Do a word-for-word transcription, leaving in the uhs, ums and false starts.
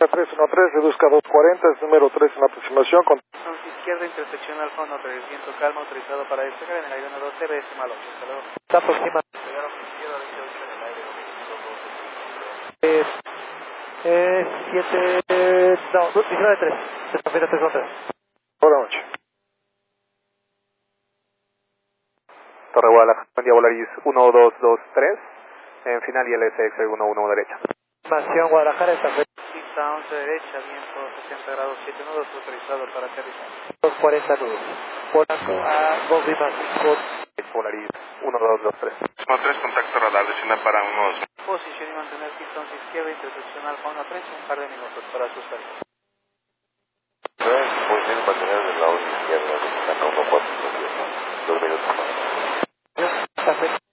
tres uno tres, reduzca dos cuarenta, es número tres en la aproximación. Con... Izquierda, intersección Alfa uno tres, viento calma, autorizado para despegar en el avión doce, decimal ocho. Hasta luego. Está aproximado. Llegaron izquierda, veintiocho en el aire, Eh, eh, siete, no, diecinueve tres. Desconfía tres uno tres. Buenas noches. Torre Guadalajara, buen día, Volaris uno dos dos tres, en final y L S X uno uno derecha. Nación Guadalajara, está fe. pista once derecha, viento sesenta grados, siete nudos, autorizado para aterrizar. dos cuarenta nudos. Polanco a dos Dimas. Volaris uno dos dos tres. uno tres, contacto radar, descienda para unos... Posición y mantener pista once izquierda, intersección Alfa uno tres, un par de minutos para su salida. Posición y mantener del lado izquierdo, descienda uno cuatro, dos minutos más. Está fe.